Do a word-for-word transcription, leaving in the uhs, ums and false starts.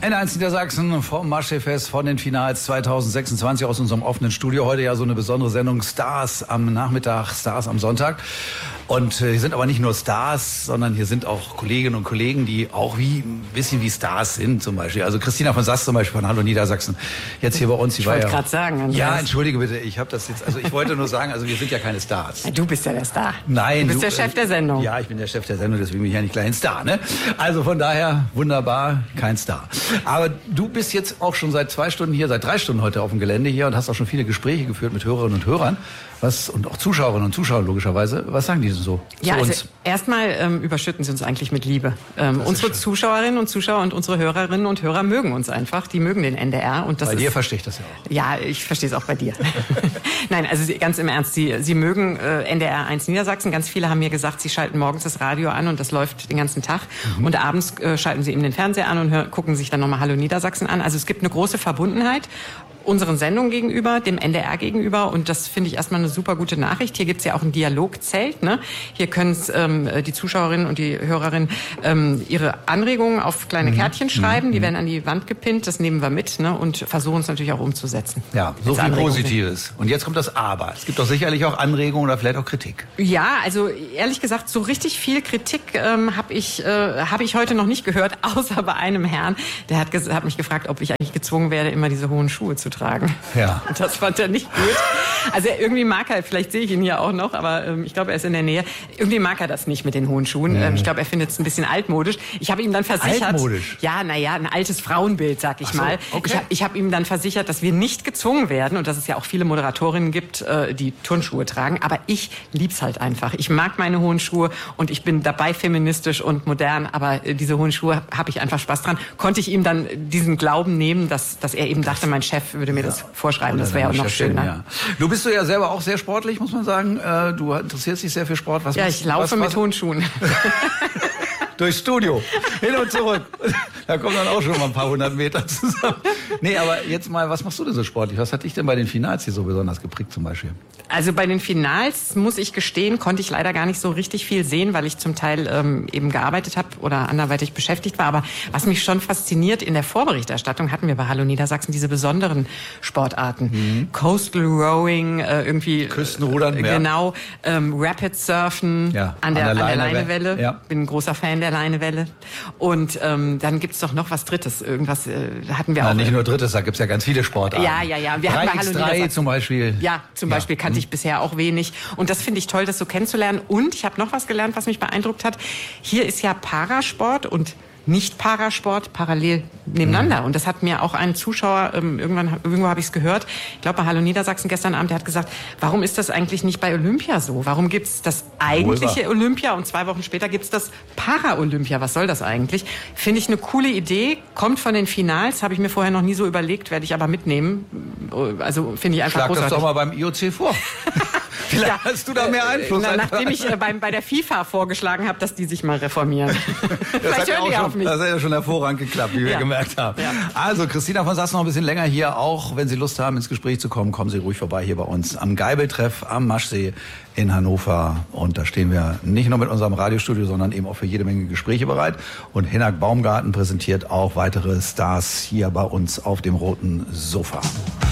N eins Niedersachsen vom Maschsee-Fest, von den Finals zweitausendsechsundzwanzig aus unserem offenen Studio. Heute ja so eine besondere Sendung, Stars am Nachmittag, Stars am Sonntag. Und äh, hier sind aber nicht nur Stars, sondern hier sind auch Kolleginnen und Kollegen, die auch wie ein bisschen wie Stars sind zum Beispiel. Also Christina von Sass zum Beispiel von Hallo Niedersachsen, jetzt hier bei uns. Die ich wollte ja, gerade sagen. Andreas. Ja, entschuldige bitte, ich habe das jetzt, also ich wollte nur sagen, also wir sind ja keine Stars. Du bist ja der Star. Nein. Du bist du, der Chef der Sendung. Ja, ich bin der Chef der Sendung, deswegen bin ich ja nicht gleich ein Star, ne? Also von daher, wunderbar, kein Star. Aber du bist jetzt auch schon seit zwei Stunden hier, seit drei Stunden heute auf dem Gelände hier und hast auch schon viele Gespräche geführt mit Hörerinnen und Hörern. Was, und auch Zuschauerinnen und Zuschauern logischerweise. Was sagen die denn so ja, zu uns? Also erstmal ähm, überschütten sie uns eigentlich mit Liebe. Ähm, unsere schön. Zuschauerinnen und Zuschauer und unsere Hörerinnen und Hörer mögen uns einfach. Die mögen den N D R. Und das bei ist, dir verstehe ich das ja auch. Ja, ich verstehe es auch bei dir. Nein, also sie, ganz im Ernst, sie, sie mögen äh, N D R eins Niedersachsen. Ganz viele haben mir gesagt, sie schalten morgens das Radio an und das läuft den ganzen Tag. Mhm. Und abends äh, schalten sie eben den Fernseher an und hör, gucken sich dann nochmal Hallo Niedersachsen an. Also es gibt eine große Verbundenheit unseren Sendungen gegenüber, dem N D R gegenüber, und das finde ich erstmal eine super gute Nachricht. Hier gibt's ja auch ein Dialogzelt, ne? Hier können ähm, die Zuschauerinnen und die Hörerinnen ähm, ihre Anregungen auf kleine mhm. Kärtchen schreiben, mhm. die werden an die Wand gepinnt, das nehmen wir mit, ne? Und versuchen es natürlich auch umzusetzen. Ja, so viel Positives. Und jetzt kommt das Aber. Es gibt doch sicherlich auch Anregungen oder vielleicht auch Kritik. Ja, also ehrlich gesagt, so richtig viel Kritik ähm, habe ich, äh, hab ich heute noch nicht gehört, außer bei einem Herrn, der hat, hat mich gefragt, ob ich eigentlich gezwungen werde, immer diese hohen Schuhe zu tragen. Ja. Das fand er nicht gut. Also irgendwie mag er, vielleicht sehe ich ihn hier auch noch, aber ähm, ich glaube, er ist in der Nähe. Irgendwie mag er das nicht mit den hohen Schuhen. Mhm. Ähm, ich glaube, er findet es ein bisschen altmodisch. Ich habe ihm dann versichert... Altmodisch? Ja, naja, ein altes Frauenbild, sag ich Ach so, mal. okay. Ich habe ich hab ihm dann versichert, dass wir nicht gezwungen werden und dass es ja auch viele Moderatorinnen gibt, äh, die Turnschuhe tragen. Aber ich lieb's halt einfach. Ich mag meine hohen Schuhe und ich bin dabei feministisch und modern, aber äh, diese hohen Schuhe habe ich einfach Spaß dran. Konnte ich ihm dann diesen Glauben nehmen, dass, dass er eben dachte, mein Chef würde mir ja. das vorschreiben. Das wäre auch noch schöner. Ja. Du bist du ja selber auch sehr sportlich, muss man sagen. Du interessierst dich sehr für Sport. Was ja, machst, ich laufe was, mit was? hohen Schuhen. Durchs Studio. Hin und zurück. Da kommen dann auch schon mal ein paar hundert Meter zusammen. Nee, aber jetzt mal, was machst du denn so sportlich? Was hat dich denn bei den Finals hier so besonders geprägt zum Beispiel? Also bei den Finals, muss ich gestehen, konnte ich leider gar nicht so richtig viel sehen, weil ich zum Teil ähm, eben gearbeitet habe oder anderweitig beschäftigt war. Aber was mich schon fasziniert, in der Vorberichterstattung hatten wir bei Hallo Niedersachsen diese besonderen Sportarten. Mhm. Coastal Rowing, äh, irgendwie... Küstenrudern, äh, Genau, ähm, Rapid Surfen ja, an der, an der, an der Leine Leinewelle. Ja. Bin ein großer Fan der Leinewelle. Und ähm, dann gibt's doch noch was Drittes. Irgendwas äh, hatten wir Na, auch. Nicht nur Drittes, da gibt's ja ganz viele Sportarten. Ja, ja, ja. Wir drei hatten bei gegen Hallo drei Niedersachsen zum Beispiel. Ja, zum ja. Beispiel kannte ich bisher auch wenig. Und das finde ich toll, das so kennenzulernen. Und ich habe noch was gelernt, was mich beeindruckt hat. Hier ist ja Parasport und Nicht-Parasport parallel nebeneinander. Mhm. Und das hat mir auch ein Zuschauer, ähm, irgendwann irgendwo habe ich es gehört, ich glaube bei Hallo Niedersachsen gestern Abend, der hat gesagt, warum ist das eigentlich nicht bei Olympia so? Warum gibt's das eigentliche Olympia und zwei Wochen später gibt's das Para-Olympia? Was soll das eigentlich? Finde ich eine coole Idee, kommt von den Finals, habe ich mir vorher noch nie so überlegt, werde ich aber mitnehmen. Also finde ich einfach Schlag großartig. das doch mal beim I O C vor. Vielleicht ja, hast du da mehr Einfluss. Na, nachdem ich äh, beim, bei der FIFA vorgeschlagen habe, dass die sich mal reformieren. Das hat, ja auch schon, das hat ja schon hervorragend geklappt, wie ja. wir gemerkt haben. Ja. Also Christina von Sass noch ein bisschen länger hier. Auch wenn Sie Lust haben, ins Gespräch zu kommen, kommen Sie ruhig vorbei hier bei uns am Geibeltreff am Maschsee in Hannover. Und da stehen wir nicht nur mit unserem Radiostudio, sondern eben auch für jede Menge Gespräche bereit. Und Hinak Baumgarten präsentiert auch weitere Stars hier bei uns auf dem roten Sofa.